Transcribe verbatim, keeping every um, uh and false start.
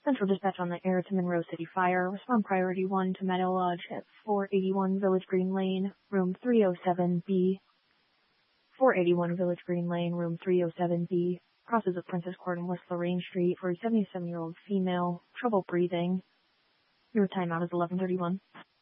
Central dispatch on the air to Monroe City Fire. Respond priority one to Meadow Lodge at four eighty-one Village Green Lane, room three oh seven B. four eighty-one Village Green Lane, room three oh seven B. Crosses of Princess Court and West Lorraine Street for a seventy-seven-year-old female. Trouble breathing. Your timeout is eleven thirty-one.